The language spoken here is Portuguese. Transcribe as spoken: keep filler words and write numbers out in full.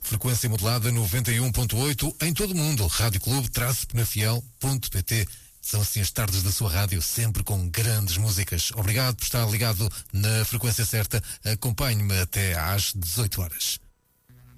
Frequência modulada noventa e um ponto oito em todo o mundo. Rádio Clube Penafiel ponto pt. São assim as tardes da sua rádio, sempre com grandes músicas. Obrigado por estar ligado na frequência certa. Acompanhe-me até às dezoito horas.